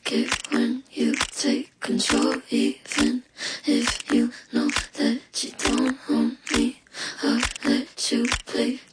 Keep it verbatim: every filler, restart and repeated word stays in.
like it when you take control, even if you know that you don't own me. I'll let you play